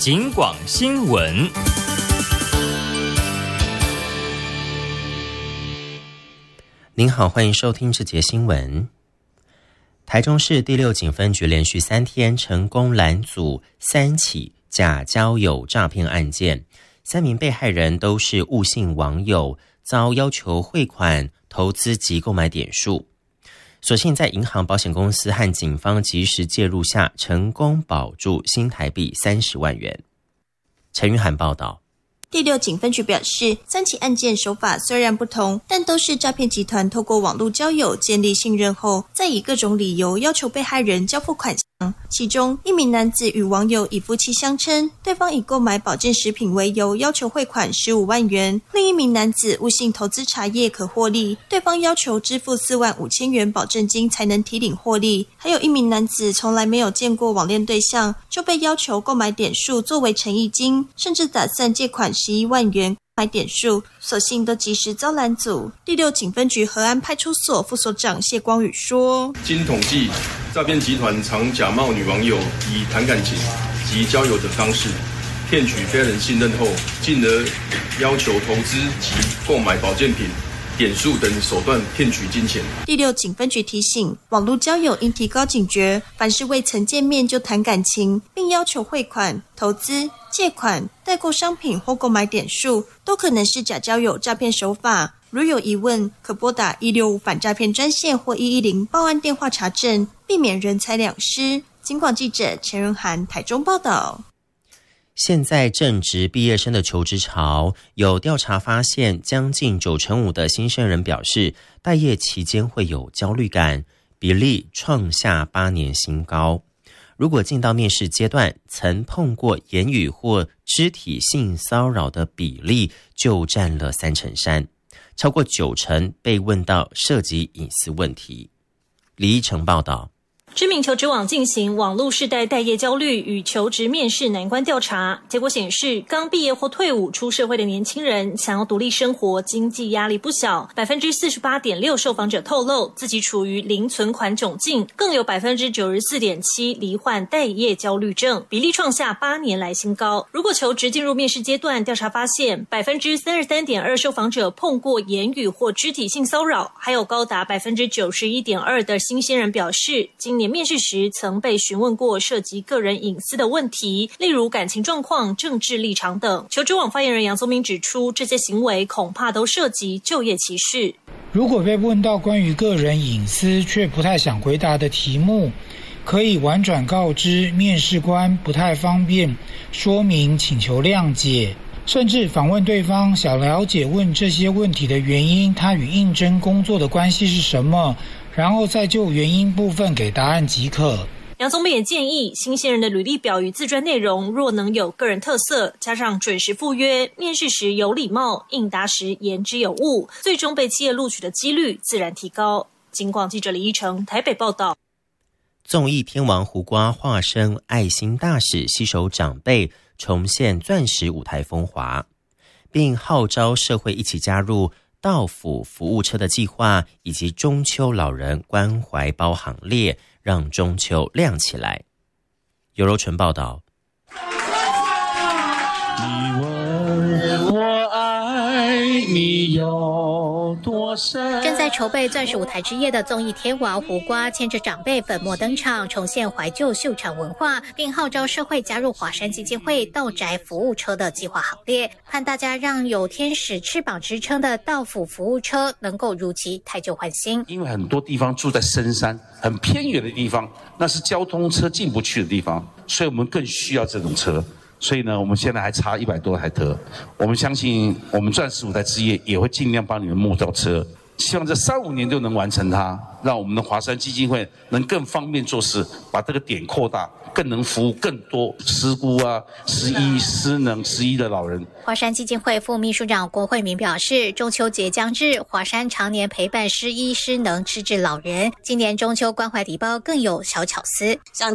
警广新闻。 您好，欢迎收听这节新闻。台中市第6警分局连续3天成功拦阻3起假交友诈骗案件，3名被害人都是误信网友，遭要求汇款、投资及购买点数。所幸在银行、保险公司和警方及时介入下，成功保住新台币30万元。陈玉涵报道。 第6警分局表示，3起案件手法虽然不同，但都是诈骗集团透过网络交友建立信任后，再以各种理由要求被害人交付款项。其中1名男子与网友以夫妻相称，对方以购买保健食品为由要求汇款15万元；另1名男子误信投资茶叶可获利，对方要求支付4万5千元保证金才能提领获利。还有1名男子从来没有见过网恋对象，就被要求购买点数作为诚意金，甚至打算借款11万元买点数，所幸都及时遭拦阻。第6警分局和安派出所副所长谢光宇说， 经统计，诈骗集团常假冒女网友，以谈感情及交友的方式骗取非人信任后，进而要求投资及购买保健品、点数等手段骗取金钱。 第6警分局提醒，网络交友应提高警觉，凡是未曾见面就谈感情，并要求汇款、投资、借款、代购商品或购买点数，都可能是假交友诈骗手法。如有疑问，可拨打165反诈骗专线或110报案电话查证，避免人财两失。警广记者陈仁涵台中报道。 现在正值毕业生的求职潮，有调查发现，将近95%的新生人表示，待业期间会有焦虑感，比例创下8年新高。如果进到面试阶段，曾碰过言语或肢体性骚扰的比例就占了3%，超过90%被问到涉及隐私问题。李依成报道。 知名求职网进行网络世代待业焦虑与求职面试难关调查，结果显示，刚毕业或退伍出社会的年轻人想要独立生活，经济压力不小。48.6%受访者透露自己处于零存款窘境，更有94.7%罹患待业焦虑症，比例创下8年来新高。如果求职进入面试阶段，调查发现33.2%受访者碰过言语或肢体性骚扰，还有高达91.2%的新鲜人表示，今年面试时曾被询问过涉及个人隐私的问题，例如感情状况、政治立场等。求职网发言人杨宗明指出，这些行为恐怕都涉及就业歧视。 如果被问到关于个人隐私却不太想回答的题目，可以婉转告知面试官不太方便说明，请求谅解。甚至访问对方，想了解问这些问题的原因，他与应征工作的关系是什么，然后再就原因部分给答案即可。 杨宗明也建议，新鲜人的履历表与自传内容若能有个人特色，加上准时赴约，面试时有礼貌，应答时言之有物，最终被企业录取的几率自然提高。警广记者李依成台北报道。 综艺天王胡瓜化身爱心大使，携手长辈重现钻石舞台风华，并号召社会一起加入到府服务车的计划，以及中秋老人关怀包行列，让中秋亮起来。尤柔纯报道。 你问我爱你有多深？ 正在筹备钻石舞台之夜的综艺天王胡瓜牵着长辈粉墨登场，重现怀旧秀场文化，并号召社会加入华山基金会到宅服务车的计划行列，盼大家让有天使翅膀之称的到府服务车能够如期汰旧换新。 因为很多地方住在深山很偏远的地方，那是交通车进不去的地方，所以我们更需要这种车。所以呢，我们现在还差100多台车，我们相信我们钻石舞台之夜也会尽量帮你们募到车，希望这3-5年就能完成它，让我们的华山基金会能更方便做事，把这个点扩大，更能服务更多失孤啊、失医、失能、失医的老人。 华山基金会副秘书长郭惠明表示，中秋节将至，华山常年陪伴失医、失能、失智老人，今年中秋关怀礼包更有小巧思， 像